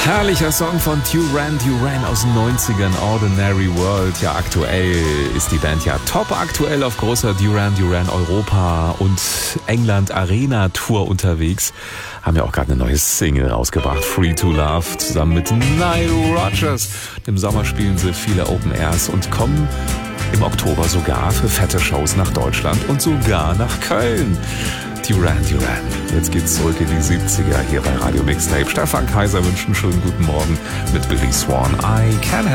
Herrlicher Song von Duran Duran aus den 90ern, Ordinary World. Ja, aktuell ist die Band ja top aktuell auf großer Duran Duran Europa und England Arena Tour unterwegs. Haben ja auch gerade eine neue Single rausgebracht, Free to Love, zusammen mit Nile Rodgers. Im Sommer spielen sie viele Open Airs und kommen im Oktober sogar für fette Shows nach Deutschland und sogar nach Köln. Duran Duran. Jetzt geht's zurück in die 70er hier bei Radio Mixtape. Stefan Kaiser wünscht einen schönen guten Morgen mit Billy Swan. I Can